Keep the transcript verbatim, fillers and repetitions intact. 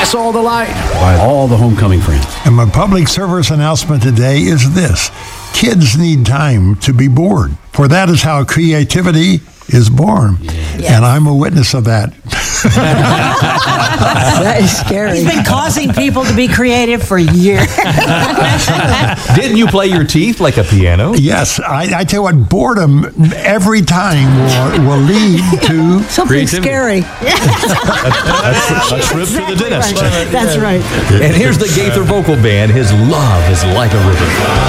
saw the light by all the homecoming friends. And my public service announcement today is this. Kids need time to be bored, for that is how creativity is born. Yes. And I'm a witness of that. That is scary. He's been causing people to be creative for years. Didn't you play your teeth like a piano? Yes. I, I tell you what, boredom every time will, will lead to something scary. That's a trip exactly to the dentist. Right. That's right. And here's the Gaither Vocal Band. His love is like a river.